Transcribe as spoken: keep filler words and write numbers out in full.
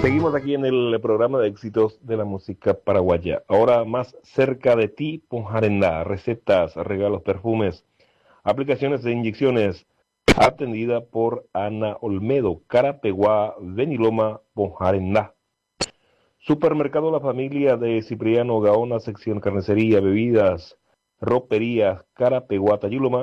Seguimos aquí en el programa de éxitos de la música paraguaya. Ahora más cerca de ti, Ponjarendá. Recetas, regalos, perfumes, aplicaciones de inyecciones. Atendida por Ana Olmedo, Carapeguá, Beniloma, Ponjarendá. Supermercado La Familia de Cipriano Gaona, sección carnicería, bebidas, roperías, Carapeguá, Tayuloma.